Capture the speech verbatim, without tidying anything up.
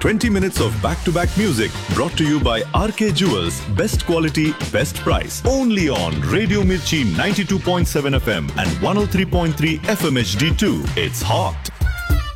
twenty minutes of back-to-back music brought to you by R K Jewels. Best quality, best price. Only on Radio Mirchi ninety-two point seven F M and one oh three point three F M H D two. It's hot.